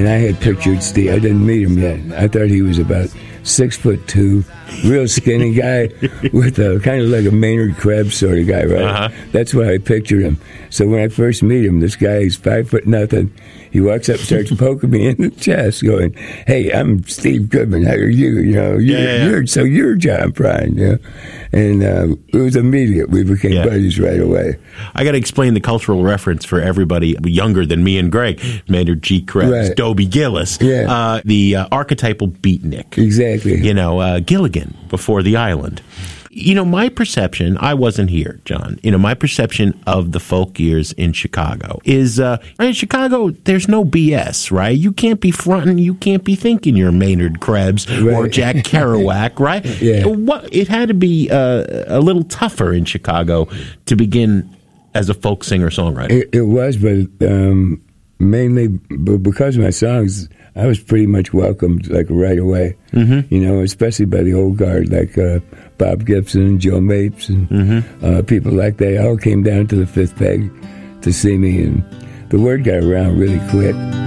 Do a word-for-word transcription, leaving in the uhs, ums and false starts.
And I had pictured Steve. I didn't meet him yet. I thought he was about six foot two, real skinny guy with a kind of like a Maynard Krebs sort of guy, right? Uh-huh. That's why I pictured him. So when I first meet him, this guy, he's five foot nothing. He walks up, starts poking me in the chest, going, "Hey, I'm Steve Goodman. How are you? You know, you're, yeah, yeah. you're so you're John Prine." You know? And uh, it was immediate. We became yeah. buddies right away. I got to explain the cultural reference for everybody younger than me and Greg. Maynard G. Krebs, right. Dobie Gillis, yeah. uh, the uh, archetypal beatnik. Exactly. You know, uh, Gilligan before the island. You know, my perception, I wasn't here, John. You know, my perception of the folk years in Chicago is, uh, in Chicago, there's no B S, right? You can't be fronting, you can't be thinking you're Maynard Krebs right. or Jack Kerouac, right? Yeah. What, it had to be uh, a little tougher in Chicago to begin as a folk singer-songwriter. It, it was, but um, mainly because of my songs, I was pretty much welcomed like right away, mm-hmm. you know, especially by the old guard like uh, Bob Gibson and Joe Mapes and mm-hmm. uh, people like that. All came down to the Fifth Peg to see me, and the word got around really quick.